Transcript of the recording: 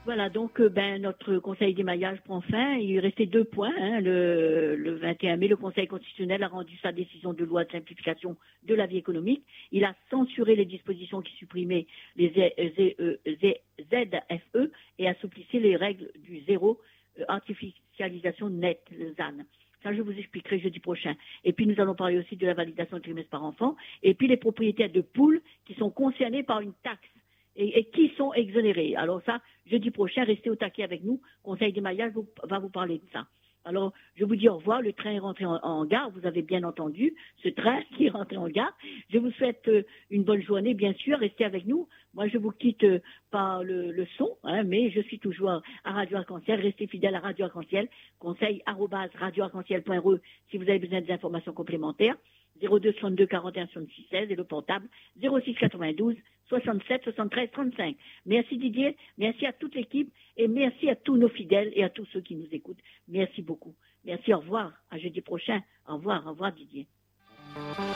Voilà, donc notre conseil d'émaillage prend fin. Il restait 2 points. Le 21 mai, le Conseil constitutionnel a rendu sa décision de loi de simplification de la vie économique. Il a censuré les dispositions qui supprimaient les ZFE et assouplissait les règles du zéro artificialisation nette, le ZAN. Ça, je vous expliquerai jeudi prochain. Et puis, nous allons parler aussi de la validation du trimestre par enfant. Et puis, les propriétaires de poules qui sont concernés par une taxe. Et qui sont exonérés. Alors ça, jeudi prochain, restez au taquet avec nous. Conseil d'émaillage va vous parler de ça. Alors, je vous dis au revoir. Le train est rentré en gare. Vous avez bien entendu ce train qui est rentré en gare. Je vous souhaite une bonne journée, bien sûr. Restez avec nous. Moi, je vous quitte par le son, mais je suis toujours à Radio Arc-en-Ciel. Restez fidèles à Radio Arc-en-Ciel. Conseil @radioarc-en-ciel.re si vous avez besoin d'informations complémentaires. 02 62 41 66 16 et le portable 06 92 67 73 35. Merci Didier, merci à toute l'équipe et merci à tous nos fidèles et à tous ceux qui nous écoutent. Merci beaucoup. Merci, au revoir, à jeudi prochain. Au revoir Didier.